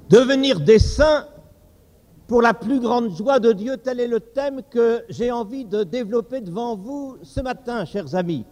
Devenir des saints pour la plus grande joie de Dieu, tel est le thème que j'ai envie de développer devant vous ce matin, chers amis.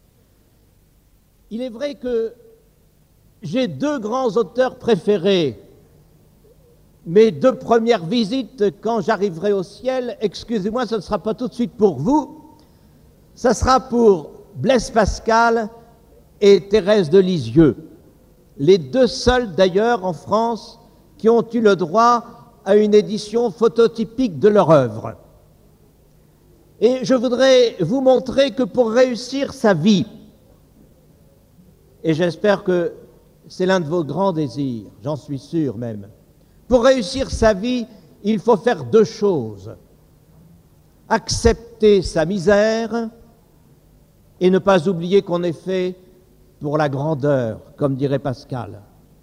Il est vrai que j'ai deux grands auteurs préférés. Mes deux premières visites, quand j'arriverai au ciel, excusez-moi, ce ne sera pas tout de suite pour vous, ça sera pour Blaise Pascal et Thérèse de Lisieux, les deux seuls d'ailleurs en France qui ont eu le droit à une édition phototypique de leur œuvre. Et je voudrais vous montrer que pour réussir sa vie, et j'espère que c'est l'un de vos grands désirs, j'en suis sûr même, pour réussir sa vie, il faut faire deux choses. Accepter sa misère et ne pas oublier qu'on est fait pour la grandeur, comme dirait Pascal.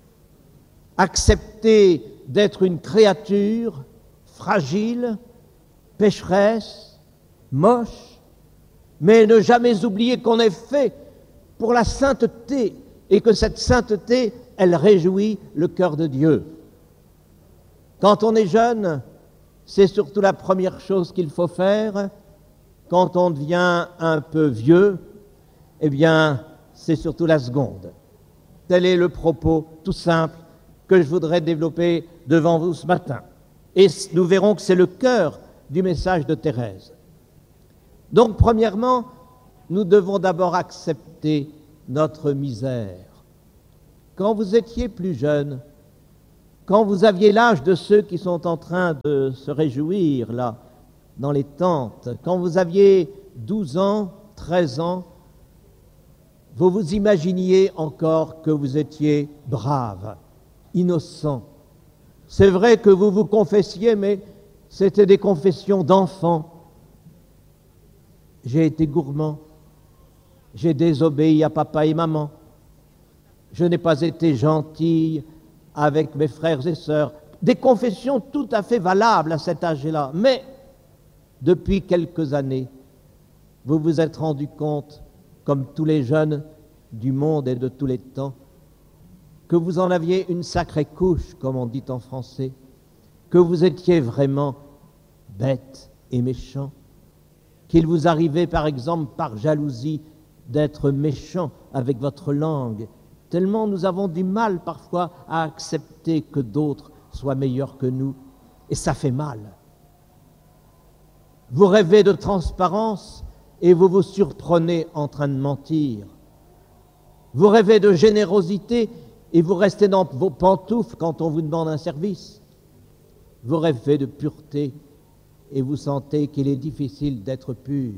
Accepter d'être une créature fragile, pécheresse, moche, mais ne jamais oublier qu'on est fait pour la sainteté et que cette sainteté, elle réjouit le cœur de Dieu. Quand on est jeune, c'est surtout la première chose qu'il faut faire. Quand on devient un peu vieux, eh bien, c'est surtout la seconde. Tel est le propos tout simple que je voudrais développer devant vous ce matin. Et nous verrons que c'est le cœur du message de Thérèse. Donc, premièrement, nous devons d'abord accepter notre misère. Quand vous étiez plus jeune, quand vous aviez l'âge de ceux qui sont en train de se réjouir, là, dans les tentes, quand vous aviez 12 ans, 13 ans, vous vous imaginiez encore que vous étiez brave, innocent. C'est vrai que vous vous confessiez, mais c'était des confessions d'enfants. J'ai été gourmand, j'ai désobéi à papa et maman, je n'ai pas été gentil avec mes frères et sœurs. Des confessions tout à fait valables à cet âge-là. Mais depuis quelques années, vous vous êtes rendu compte, comme tous les jeunes du monde et de tous les temps, que vous en aviez une sacrée couche, comme on dit en français, que vous étiez vraiment bête et méchant, qu'il vous arrivait par exemple par jalousie d'être méchant avec votre langue, tellement nous avons du mal parfois à accepter que d'autres soient meilleurs que nous, et ça fait mal. Vous rêvez de transparence et vous vous surprenez en train de mentir. Vous rêvez de générosité et vous restez dans vos pantoufles quand on vous demande un service. Vous rêvez de pureté et vous sentez qu'il est difficile d'être pur.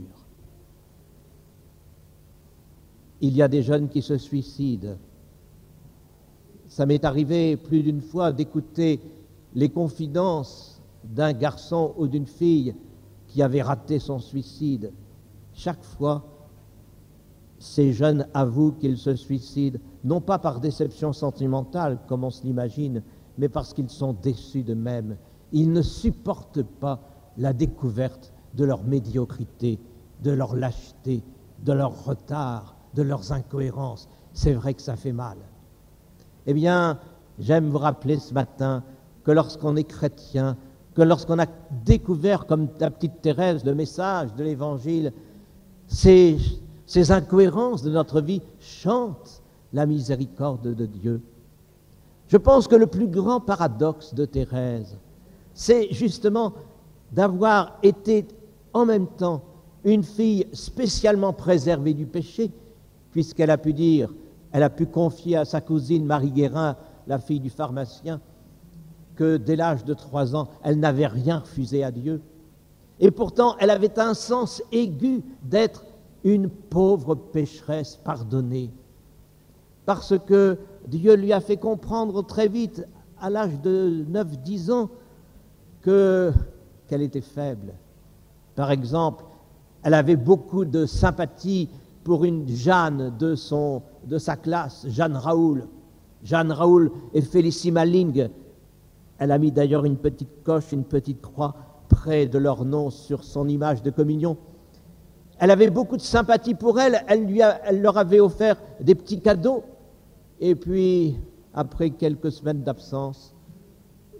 Il y a des jeunes qui se suicident. Ça m'est arrivé plus d'une fois d'écouter les confidences d'un garçon ou d'une fille qui avait raté son suicide. Chaque fois, ces jeunes avouent qu'ils se suicident, non pas par déception sentimentale, comme on se l'imagine, mais parce qu'ils sont déçus d'eux-mêmes. Ils ne supportent pas la découverte de leur médiocrité, de leur lâcheté, de leur retard, de leurs incohérences. C'est vrai que ça fait mal. Eh bien, j'aime vous rappeler ce matin que lorsqu'on est chrétien, que lorsqu'on a découvert, comme la petite Thérèse, le message de l'Évangile, ces incohérences de notre vie chantent la miséricorde de Dieu. Je pense que le plus grand paradoxe de Thérèse, c'est justement d'avoir été en même temps une fille spécialement préservée du péché, puisqu'elle a pu dire, elle a pu confier à sa cousine Marie Guérin, la fille du pharmacien, que dès l'âge de 3 ans, elle n'avait rien refusé à Dieu. Et pourtant, elle avait un sens aigu d'être une pauvre pécheresse pardonnée. Parce que Dieu lui a fait comprendre très vite, à l'âge de 9-10 ans, qu'elle était faible. Par exemple, elle avait beaucoup de sympathie pour une Jeanne de sa classe, Jeanne Raoul. Jeanne Raoul et Félicie Maling. Elle a mis d'ailleurs une petite coche, une petite croix près de leur nom sur son image de communion. Elle avait beaucoup de sympathie pour elle, elle leur avait offert des petits cadeaux. Et puis, après quelques semaines d'absence,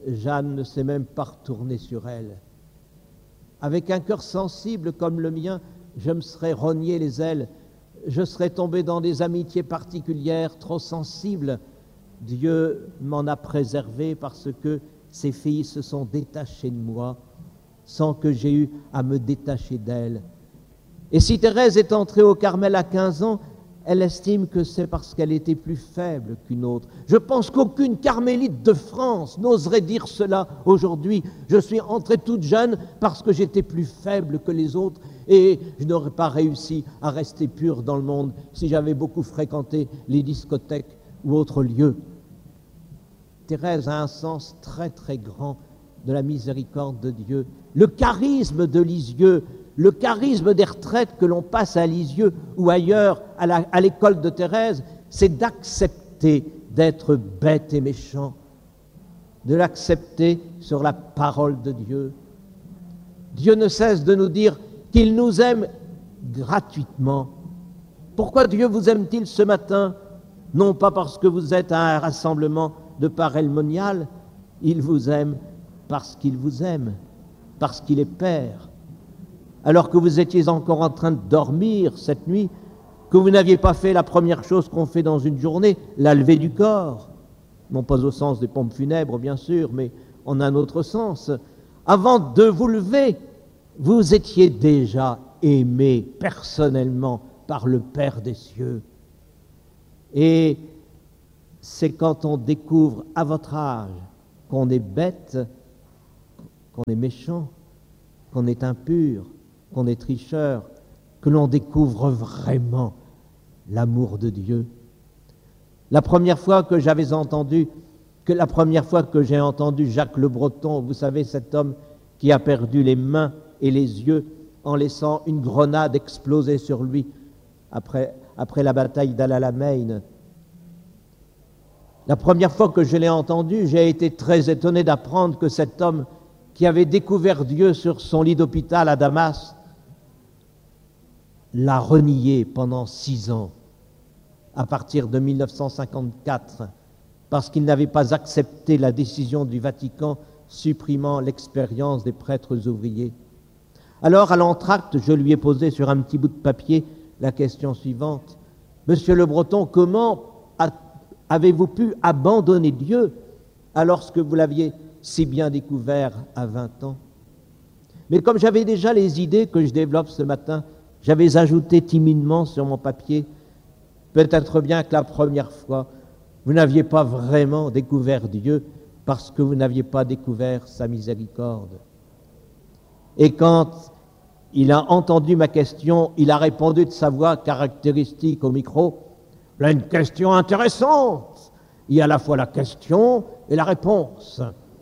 Jeanne ne s'est même pas retournée sur elle. Avec un cœur sensible comme le mien, je me serais rogné les ailes, je serais tombé dans des amitiés particulières trop sensibles. Dieu m'en a préservé parce que ces filles se sont détachées de moi sans que j'aie eu à me détacher d'elles. Et si Thérèse est entrée au Carmel à 15 ans, elle estime que c'est parce qu'elle était plus faible qu'une autre. Je pense qu'aucune carmélite de France n'oserait dire cela aujourd'hui. Je suis entrée toute jeune parce que j'étais plus faible que les autres et je n'aurais pas réussi à rester pure dans le monde si j'avais beaucoup fréquenté les discothèques ou autres lieux. Thérèse a un sens très très grand de la miséricorde de Dieu. Le charisme de Lisieux, le charisme des retraites que l'on passe à Lisieux ou ailleurs à l'école de Thérèse, c'est d'accepter d'être bête et méchant, de l'accepter sur la parole de Dieu. Dieu ne cesse de nous dire qu'il nous aime gratuitement. Pourquoi Dieu vous aime-t-il ce matin? Non pas parce que vous êtes à un rassemblement de parel monial, il vous aime parce qu'il vous aime, parce qu'il est Père. Alors que vous étiez encore en train de dormir cette nuit, que vous n'aviez pas fait la première chose qu'on fait dans une journée, la levée du corps, non pas au sens des pompes funèbres bien sûr, mais en un autre sens. Avant de vous lever, vous étiez déjà aimé personnellement par le Père des cieux. Et c'est quand on découvre à votre âge qu'on est bête, qu'on est méchant, qu'on est impur, qu'on est tricheur, que l'on découvre vraiment l'amour de Dieu. La première fois que j'ai entendu Jacques Le Breton, vous savez, cet homme qui a perdu les mains et les yeux en laissant une grenade exploser sur lui après la bataille d'Al-Alamein. La première fois que je l'ai entendu, j'ai été très étonné d'apprendre que cet homme qui avait découvert Dieu sur son lit d'hôpital à Damas l'a renié pendant 6 ans, à partir de 1954, parce qu'il n'avait pas accepté la décision du Vatican supprimant l'expérience des prêtres ouvriers. Alors, à l'entracte, je lui ai posé sur un petit bout de papier la question suivante. « Monsieur Le Breton, comment avez-vous pu abandonner Dieu alors que vous l'aviez si bien découvert à 20 ans ?» Mais comme j'avais déjà les idées que je développe ce matin, j'avais ajouté timidement sur mon papier, peut-être bien que la première fois, vous n'aviez pas vraiment découvert Dieu parce que vous n'aviez pas découvert sa miséricorde. Et quand il a entendu ma question, il a répondu de sa voix caractéristique au micro, « Là, une question intéressante. Il y a à la fois la question et la réponse. »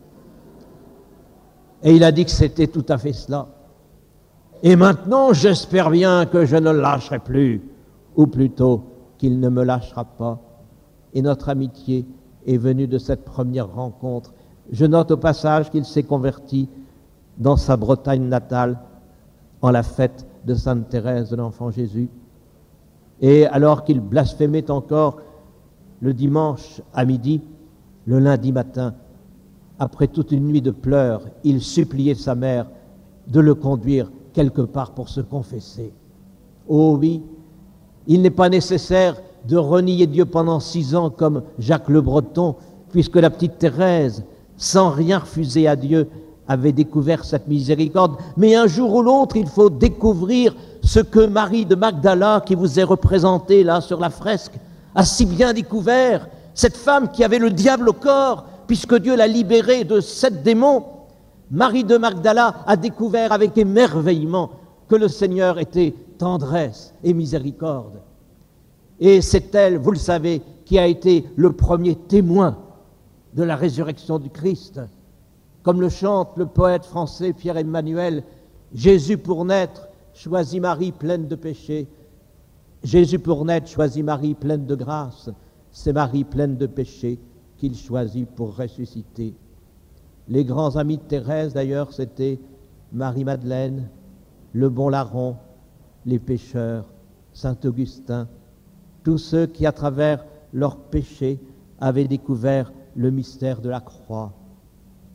Et il a dit que c'était tout à fait cela. Et maintenant, j'espère bien que je ne le lâcherai plus, ou plutôt qu'il ne me lâchera pas. Et notre amitié est venue de cette première rencontre. Je note au passage qu'il s'est converti dans sa Bretagne natale en la fête de Sainte Thérèse de l'Enfant Jésus. Et alors qu'il blasphémait encore le dimanche à midi, le lundi matin, après toute une nuit de pleurs, il suppliait sa mère de le conduire quelque part pour se confesser. Oh oui, il n'est pas nécessaire de renier Dieu pendant 6 ans comme Jacques Le Breton, puisque la petite Thérèse, sans rien refuser à Dieu, avait découvert cette miséricorde. Mais un jour ou l'autre, il faut découvrir ce que Marie de Magdala, qui vous est représentée là sur la fresque, a si bien découvert. Cette femme qui avait le diable au corps, puisque Dieu l'a libérée de 7 démons, Marie de Magdala a découvert avec émerveillement que le Seigneur était tendresse et miséricorde. Et c'est elle, vous le savez, qui a été le premier témoin de la résurrection du Christ. Comme le chante le poète français Pierre-Emmanuel, « Jésus pour naître, choisit Marie pleine de péché. Jésus pour naître, choisit Marie pleine de grâce. C'est Marie pleine de péché qu'il choisit pour ressusciter. » Les grands amis de Thérèse, d'ailleurs, c'était Marie-Madeleine, le bon larron, les pécheurs, Saint-Augustin, tous ceux qui, à travers leurs péchés, avaient découvert le mystère de la croix.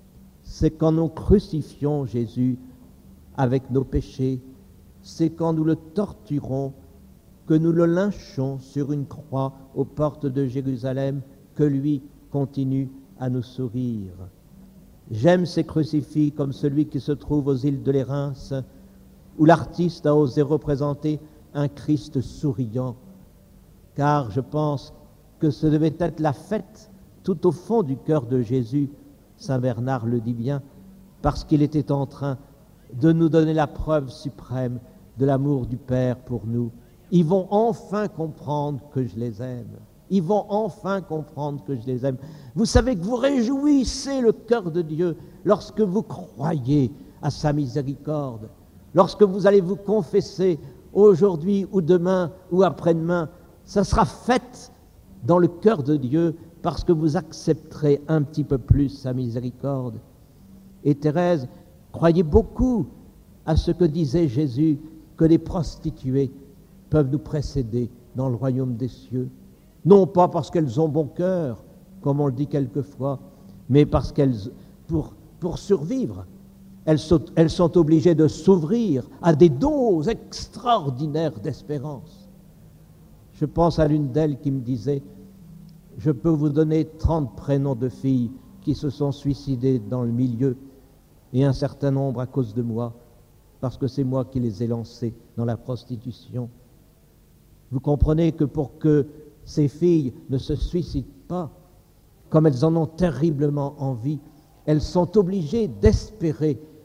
c'est quand nous crucifions Jésus avec nos péchés, c'est quand nous le torturons, que nous le lynchons sur une croix aux portes de Jérusalem, que lui continue à nous sourire. J'aime ces crucifix comme celui qui se trouve aux îles de Lérins, où l'artiste a osé représenter un Christ souriant, car je pense que ce devait être la fête tout au fond du cœur de Jésus. Saint Bernard le dit bien, parce qu'il était en train de nous donner la preuve suprême de l'amour du Père pour nous. Ils vont enfin comprendre que je les aime. Ils vont enfin comprendre que je les aime. Vous savez que vous réjouissez le cœur de Dieu lorsque vous croyez à sa miséricorde, lorsque vous allez vous confesser aujourd'hui ou demain ou après-demain. Ça sera fait dans le cœur de Dieu parce que vous accepterez un petit peu plus sa miséricorde. Et Thérèse croyait beaucoup à ce que disait Jésus, que les prostituées peuvent nous précéder dans le royaume des cieux. Non pas parce qu'elles ont bon cœur, comme on le dit quelquefois, mais parce qu'elles, pour survivre, elles sont obligées de s'ouvrir à des doses extraordinaires d'espérance. Je pense à l'une d'elles qui me disait « Je peux vous donner 30 prénoms de filles qui se sont suicidées dans le milieu, et un certain nombre à cause de moi, parce que c'est moi qui les ai lancées dans la prostitution. » Vous comprenez que pour que ces filles ne se suicident pas, comme elles en ont terriblement envie, elles sont obligées d'espérer